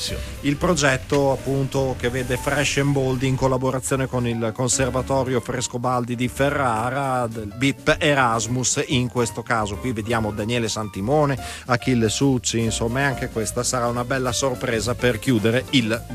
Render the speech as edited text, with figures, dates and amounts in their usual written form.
Il progetto appunto che vede Fresh and Bold in collaborazione con il Conservatorio Frescobaldi di Ferrara, del BIP Erasmus in questo caso. Qui vediamo Daniele Santimone, Achille Succi, insomma, e anche questa sarà una bella sorpresa per chiudere il